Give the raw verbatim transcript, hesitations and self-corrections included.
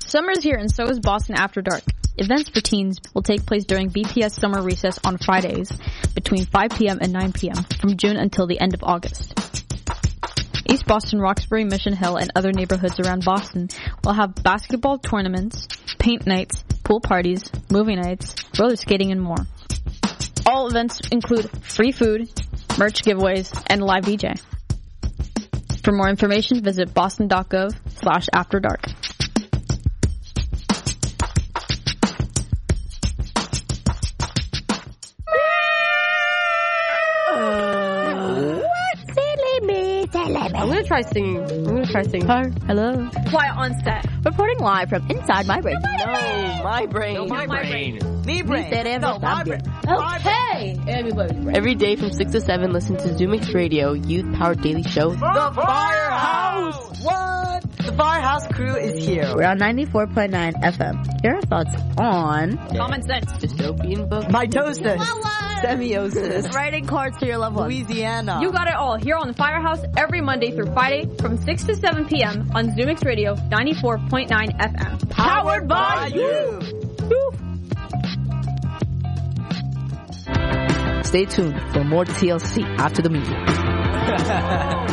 Summer's here and so is Boston After Dark. Events for teens will take place during B P S summer recess on Fridays between five p.m. and nine p.m. from June until the end of August. East Boston, Roxbury, Mission Hill, and other neighborhoods around Boston will have basketball tournaments, paint nights, pool parties, movie nights, roller skating, and more. All events include free food, merch giveaways, and live D J. For more information, visit boston.gov slash after dark. I'm gonna try singing. I'm gonna try singing. Hi, hello. Quiet on set. Reporting live from inside my brain. No, my brain. No, my brain. Me brain. No, my brain. Okay, everybody. Every day from six to seven, listen to Zoomix Radio, youth-powered daily show. The Firehouse! What? The Firehouse crew is here. We're on ninety-four point nine F M. Here are thoughts on Common sense. Dystopian book. Mitosis. Semiosis. writing cards to your loved ones. Louisiana. You got it all here on the Firehouse every Monday through Friday from six to seven p.m. on Zoomix Radio ninety-four point nine F M. Powered by you. Stay tuned for more T L C after the music.